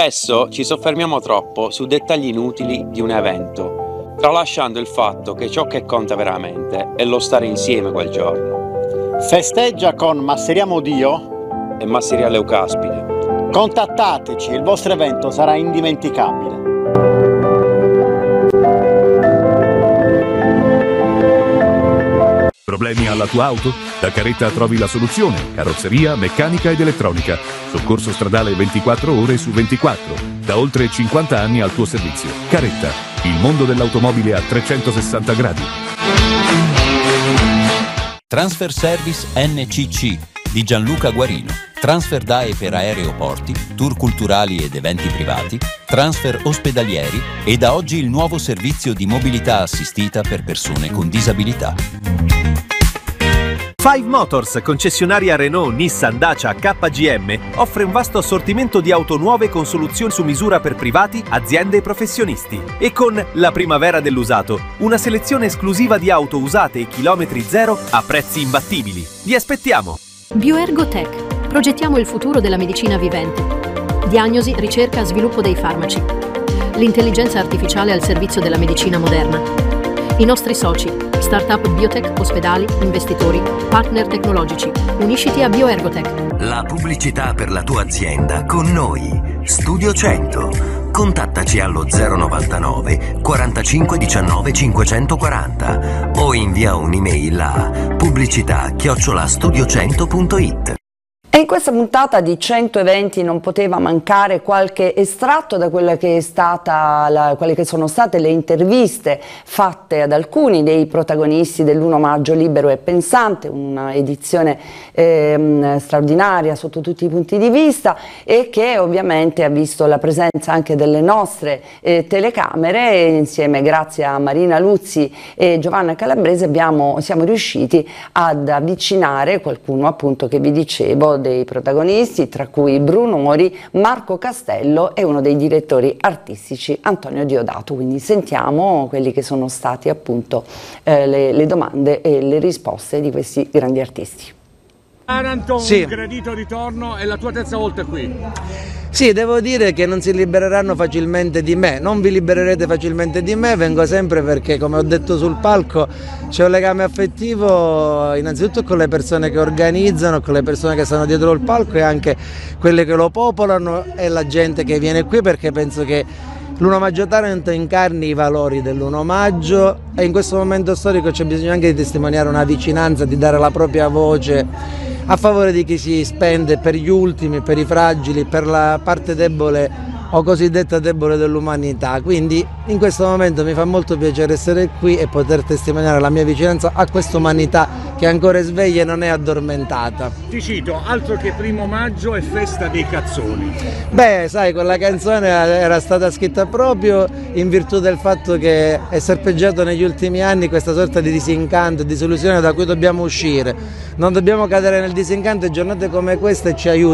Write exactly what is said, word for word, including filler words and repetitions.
Spesso ci soffermiamo troppo su dettagli inutili di un evento, tralasciando il fatto che ciò che conta veramente è lo stare insieme quel giorno. Festeggia con Masseriamo Dio e Masseria Leucaspide. Contattateci, il vostro evento sarà indimenticabile. Problemi alla tua auto? Da Caretta trovi la soluzione. Carrozzeria, meccanica ed elettronica. Soccorso stradale ventiquattro ore su ventiquattro. Da oltre cinquanta anni al tuo servizio. Caretta, il mondo dell'automobile a trecentosessanta gradi. Transfer Service N C C di Gianluca Guarino. Transfer D A E per aeroporti, tour culturali ed eventi privati, transfer ospedalieri e da oggi il nuovo servizio di mobilità assistita per persone con disabilità. Five Motors, concessionaria Renault, Nissan, Dacia, K G M, offre un vasto assortimento di auto nuove con soluzioni su misura per privati, aziende e professionisti. E con la primavera dell'usato, una selezione esclusiva di auto usate e chilometri zero a prezzi imbattibili. Vi aspettiamo! Bioergotech. Progettiamo il futuro della medicina vivente. Diagnosi, ricerca, sviluppo dei farmaci. L'intelligenza artificiale al servizio della medicina moderna. I nostri soci, startup biotech, ospedali, investitori, partner tecnologici. Unisciti a Bioergotech. La pubblicità per la tua azienda con noi. Studio cento. Contattaci allo zero novantanove quarantacinque diciannove cinquecentoquaranta o invia un'email a pubblicità chiocciola studiocento punto it. E in questa puntata di cento eventi non poteva mancare qualche estratto da quella che è stata la, quelle che sono state le interviste fatte ad alcuni dei protagonisti dell'primo maggio libero e pensante, una edizione eh, straordinaria sotto tutti i punti di vista e che ovviamente ha visto la presenza anche delle nostre eh, telecamere e insieme, grazie a Marina Luzzi e Giovanna Calabrese, abbiamo, siamo riusciti ad avvicinare qualcuno appunto che vi dicevo dei protagonisti, tra cui Bruno Mori, Marco Castello e uno dei direttori artistici Antonio Diodato. Quindi sentiamo quelli che sono stati appunto eh, le, le domande e le risposte di questi grandi artisti. Taranto, sì. Un gradito ritorno, è la tua terza volta qui. Sì, devo dire che non si libereranno facilmente di me, non vi libererete facilmente di me, vengo sempre perché, come ho detto sul palco, c'è un legame affettivo innanzitutto con le persone che organizzano, con le persone che stanno dietro il palco e anche quelle che lo popolano e la gente che viene qui, perché penso che l'primo maggio Taranto incarni i valori dell'primo maggio e in questo momento storico c'è bisogno anche di testimoniare una vicinanza, di dare la propria voce a favore di chi si spende per gli ultimi, per i fragili, per la parte debole o cosiddetta debole dell'umanità. Quindi in questo momento mi fa molto piacere essere qui e poter testimoniare la mia vicinanza a questa umanità che ancora è sveglia e non è addormentata. Ti cito, altro che primo maggio e festa dei cazzoni. Beh, sai, quella canzone era stata scritta proprio in virtù del fatto che è serpeggiato negli ultimi anni questa sorta di disincanto, disillusione da cui dobbiamo uscire. Non dobbiamo cadere nel disincanto e giornate come queste ci aiutano.